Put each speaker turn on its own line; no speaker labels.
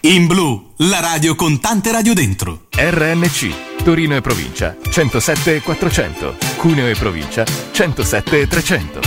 In Blu, la radio con tante radio dentro.
RNC, Torino e provincia, 107 e 400. Cuneo e provincia, 107 e 300.